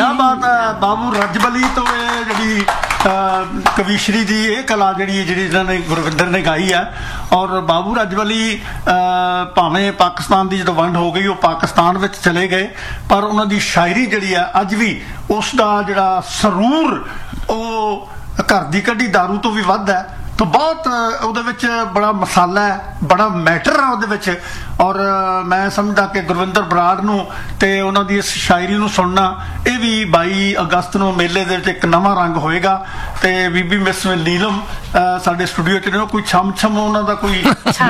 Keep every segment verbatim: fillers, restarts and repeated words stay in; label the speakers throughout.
Speaker 1: क्या बात है। बाबू रजबली तो जी कविश्री दी ये कला जी जी इन्होंने गुरविंदर ने गाई है। और बाबू रजबली भावें पाकिस्तान की जो वंड हो गई वो पाकिस्तान में चले गए, पर उन्होंने शायरी जी है अज भी उसका जोड़ा सरूर वो घर की कढ़ी दारू तो भी वध है। तो बहुत ਉਹਦੇ ਵਿੱਚ बड़ा मसाला है, बड़ा मैटर है ਉਹਦੇ ਵਿੱਚ। और मैं समझदा कि गुरविंदर बराड़ ਨੂੰ ਤੇ ਉਹਨਾਂ ਦੀ ਇਸ ਸ਼ਾਇਰੀ ਨੂੰ ਸੁਣਨਾ ਇਹ ਵੀ ਬਾਈ ਅਗਸਤ ਨੂੰ ਮੇਲੇ ਦੇ ਵਿੱਚ ਇੱਕ ਨਵਾਂ ਰੰਗ ਹੋਏਗਾ। ਤੇ ਬੀਬੀ ਮਿਸ ਨੀਲਮ ਸਾਡੇ ਸਟੂਡੀਓ 'ਚ ਨੇ, ਕੋਈ ਛਮ ਛਮ ਉਹਨਾਂ ਦਾ ਕੋਈ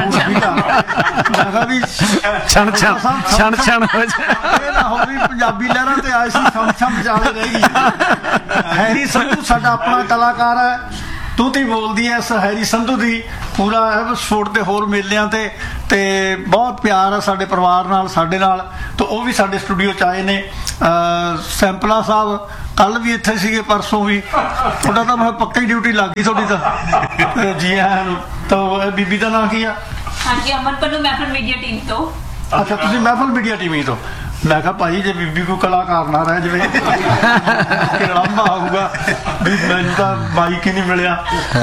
Speaker 1: ਮੈਂ ਕਿਹਾ ਵੀ
Speaker 2: ਛਣ ਛਣ ਛਣ ਛਣ ਹੋ
Speaker 1: ਜਾਏ ਨਾ ਹੋ ਵੀ ਪੰਜਾਬੀ ਲਹਿਰਾਂ ਤੇ ਆਏ ਸੀ ਛਮ ਛਮ ਵਿਚਾਲੇ ਰਹਿ ਗਈ। ਹੈਰੀ ਸੰਧੂ ਸਾਡਾ ਆਪਣਾ ਕਲਾਕਾਰ ਹੈ, ਤੂਤੀ ਬੋਲਦੀ ਐ ਇਸ ਹੈਰੀ ਸੰਧੂ ਦੀ ਪੂਰਾ ਐਵਸਫੋਰਡ ਤੇ ਹੋਰ ਮੇਲਿਆਂ ਤੇ ਤੇ ਬਹੁਤ ਪਿਆਰ ਆ ਸਾਡੇ ਪਰਿਵਾਰ ਨਾਲ ਸਾਡੇ ਨਾਲ। ਤੇ ਉਹ ਵੀ ਸਾਡੇ ਸਟੂਡੀਓ 'ਚ ਆਏ ਨੇ। ਸੈਂਪਲਾ ਸਾਹਿਬ ਕੱਲ ਵੀ ਇੱਥੇ ਸੀਗੇ, ਪਰਸੋਂ ਵੀ। ਤੁਹਾਡਾ ਤਾਂ ਮੈਂ ਪੱਕਾ ਹੀ ਡਿਊਟੀ ਲੱਗ ਗਈ ਤੁਹਾਡੀ ਤਾਂ। ਜੀ ਆਇਆਂ ਨੂੰ। ਤਾਂ ਬੀਬੀ ਦਾ ਨਾਂ ਕੀ ਆ?
Speaker 3: ਹਾਂਜੀ ਅਮਨ ਪੰਨੂ, ਮਹਿਫਲ ਮੀਡੀਆ ਟੀਮ ਤੋਂ।
Speaker 1: ਅੱਛਾ ਤੁਸੀਂ ਮਹਿਫਲ ਮੀਡੀਆ ਟੀਮ ਤੋਂ। मैं कहा भाई जे बीबी को कलाकार ना रह जाए लांभा आऊगा भी मैनू तो माइक ही नहीं मिलिया।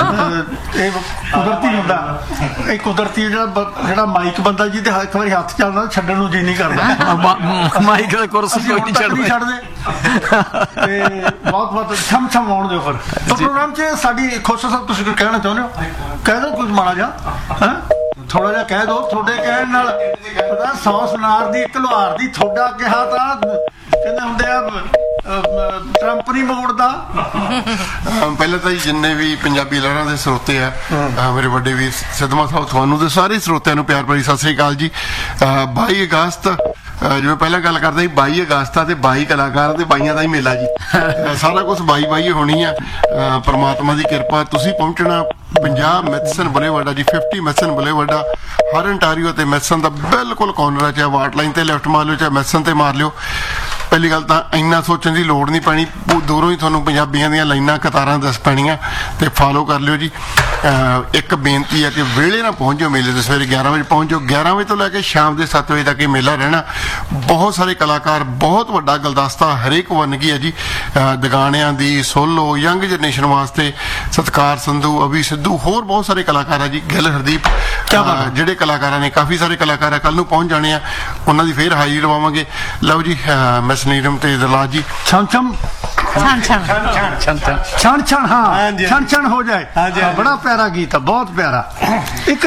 Speaker 1: कुदरती होंदा ये कुदरती जो माइक बंदा जी ते एक बार हथ चलना छड्डण नूं जी नहीं करदा।
Speaker 2: माइक दा कुर्सी कोई नहीं छड्डदा
Speaker 1: छड्ड दे ते बहुत बहुत छम छम आउण दिओ। फिर तो प्रोग्राम च साडी खोसा साहब तुसीं कुछ कहना चाहुंदे हो? कह दो कुछ माड़ा जा हैं थोड़ा जा कह दो। थोड़े कहण नाल पता सौ सुनार दी एक लोहार दी थोड़ा कहा ਤਾਂ ਕਹਿੰਦੇ ਹੁੰਦੇ ਆ ਟਰੰਪ ਨਹੀਂ ਮੋੜਦਾ।
Speaker 4: ਪਹਿਲਾਂ ਤਾਂ ਜੀ ਜਿੰਨੇ ਵੀ ਪੰਜਾਬੀ ਲਹਿਰਾਂ ਦੇ ਸਰੋਤੇ ਆ ਮੇਰੇ ਵੱਡੇ ਵੀਰ ਸਿੱਧਵਾਂ ਸਾਹਿਬ, ਤੁਹਾਨੂੰ ਤੇ ਸਾਰੇ ਸਰੋਤਿਆਂ ਨੂੰ ਪਿਆਰ ਭਰੀ ਸਤਿ ਸ੍ਰੀ ਅਕਾਲ ਜੀ। ਬਾਈ ਅਗਸਤ ਜਿਵੇਂ ਪਹਿਲਾਂ ਗੱਲ ਕਰਦੇ ਸੀ, ਬਾਈ ਅਗਸਤ ਆ ਤੇ ਬਾਈ ਕਲਾਕਾਰ ਤੇ ਬਾਈਆਂ ਦਾ ਹੀ ਮੇਲਾ ਜੀ। ਸਾਰਾ ਕੁਛ ਬਾਈ ਬਾਈ ਹੋਣੀ ਆ। ਪਰਮਾਤਮਾ ਦੀ ਕਿਰਪਾ ਤੁਸੀਂ ਪਹੁੰਚਣਾ ਪੰਜਾਹ ਮੈਥਸਨ ਬੁਲੇਵਾਰਡ ਆ ਜੀ, ਫਿਫਟੀ ਮੈਥਸਨ ਬੁਲੇਵਾਰਡ ਆ। ਹਰ ਅੰਟਾਰੀਓ ਤੇ ਮੈਥਸਨ ਦਾ ਬਿਲਕੁਲ ਕਾਰਨਰ ਆ, ਚਾਹੇ ਵਾਟ ਲਾਈਨ ਤੇ ਲੈਫਟ ਮਾਰ ਲਿਓ ਚਾਹੇ ਮੈਥਸਨ ਤੇ ਮਾਰ ਲਿਓ। ਪਹਿਲੀ ਗੱਲ ਤਾਂ ਇੰਨਾ ਸੋਚਣ ਦੀ ਲੋੜ ਨਹੀਂ ਪੈਣੀ, ਦੂਰੋਂ ਹੀ ਤੁਹਾਨੂੰ ਪੰਜਾਬੀਆਂ ਦੀਆਂ ਲਾਈਨਾਂ ਕਤਾਰਾਂ ਦੱਸ ਪੈਣੀਆਂ ਤੇ ਫਾਲੋ ਕਰ ਲਿਓ ਜੀ। ਇੱਕ ਬੇਨਤੀ ਹੈ ਕਿ ਵੇਲੇ ਨਾਲ ਪਹੁੰਚ ਜਾਓ ਮੇਲੇ ਤੇ, ਸਵੇਰੇ ਗਿਆਰਾਂ ਵਜੇ ਪਹੁੰਚ ਜਾਓ। ਗਿਆਰਾਂ ਵਜੇ ਤੋਂ ਲੈ ਕੇ ਸ਼ਾਮ ਦੇ ਸੱਤ ਵਜੇ ਤੱਕ ਇਹ ਮੇਲਾ ਰਹਿਣਾ। ਬਹੁਤ ਸਾਰੇ ਕਲਾਕਾਰ, ਬਹੁਤ ਵੱਡਾ ਗੁਲਦਸਤਾ ਹਰੇਕ ਵੰਨਗੀ ਹੈ ਜੀ। ਦਗਾਣਿਆਂ ਦੀ ਸੋਲੋ, ਯੰਗ ਜਨਰੇਸ਼ਨ ਵਾਸਤੇ ਸਤਕਾਰ ਸੰਧੂ, ਅਭੀ ਸਿੱਧੂ, ਹੋਰ ਬਹੁਤ ਸਾਰੇ ਕਲਾਕਾਰ ਆ ਜੀ। ਗਿੱਲ ਹਰਦੀਪ, ਜਿਹੜੇ ਕਲਾਕਾਰਾਂ ਨੇ ਕਾਫੀ ਸਾਰੇ ਕਲਾਕਾਰ ਆ ਕੱਲ ਨੂੰ ਪਹੁੰਚ ਜਾਣੇ ਆ, ਉਹਨਾਂ ਦੀ ਫੇਰ ਹਾਜ਼ਰੀ ਲਵਾਵਾਂਗੇ। ਲਓ ਜੀ ਮਿਸ ਨੀਲਮ ਤੇ ਦਲਾਜ ਜੀ
Speaker 1: ਛਮ ਛਮ
Speaker 3: छन छन
Speaker 1: छन छन छन हाँ छन छन हो जाए। बड़ा प्यारा गीत है, बहुत प्यारा। एक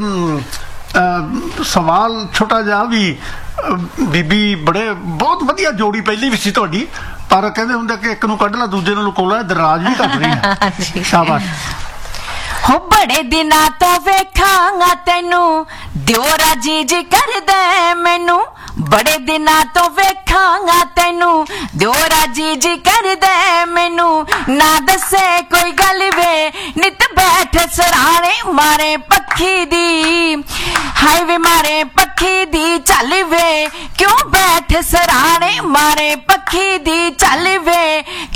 Speaker 1: सवाल छोटा जिहा भी, बीबी बड़े बहुत वधिया जोड़ी पहली भी सी तुहाडी, पर कहंदे हुंदे कि एक नूं कढ ला दूजे नालों कोल दराज भी घट रही है। शाबाश।
Speaker 5: हो बड़े दिना तो वेखांगा तेनू दियोरा जी जी कर दे मैनू, बड़े दिना तो वेखांगा तेनू दियोरा जी जी कर दे मैनू। ना दसे कोई गल वे नित बैठ सराणे मारे पखी दी, हाय वे मारे पखी दी चल वे, क्यों बैठ सराणे मारे पखी दी चल वे।